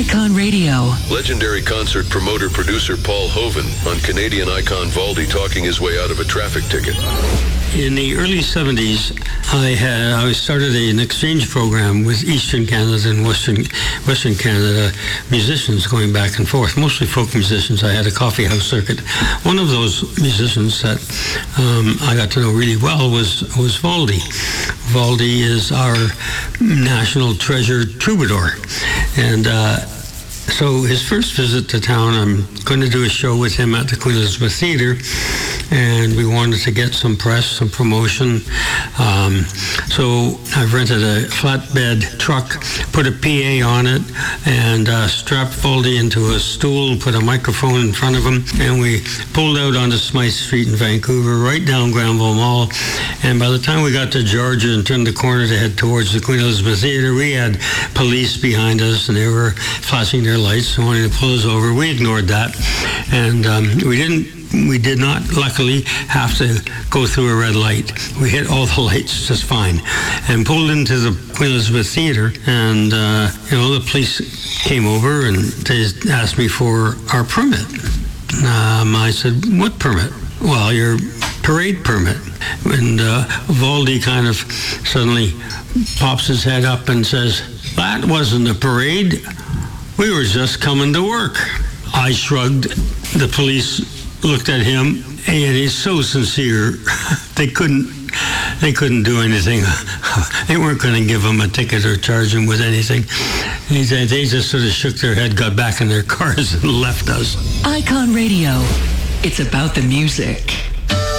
Icon Radio. Legendary concert promoter-producer Paul Hovan on Canadian icon Valdy talking his way out of a traffic ticket. In the early 70s, I started an exchange program with Eastern Canada and Western Canada musicians going back and forth, mostly folk musicians. I had a coffee house circuit. One of those musicians that I got to know really well was Valdy. Valdy is our national treasure troubadour. And so his first visit to town, I'm going to do a show with him at the Queen Elizabeth Theatre, and we wanted to get some press, some promotion. So I've rented a flatbed truck, put a PA on it, and strapped Valdy into a stool and put a microphone in front of him, and we pulled out onto Smythe Street in Vancouver, right down Granville Mall. And by the time we got to Georgia and turned the corner to head towards the Queen Elizabeth Theatre, we had police behind us, and they were flashing their lights and wanting to pull us over. We ignored that, and we did not, luckily, have to go through a red light. We hit all the lights just fine and pulled into the Queen Elizabeth Theatre, and the police came over and they asked me for our permit. I said, "What permit?" "Well, your parade permit." And Valdy kind of suddenly pops his head up and says, "That wasn't a parade. We were just coming to work." I shrugged. The police looked at him, and he's so sincere. They couldn't do anything. They weren't going to give him a ticket or charge him with anything. They just sort of shook their head, got back in their cars, and left us. Icon Radio. It's about the music.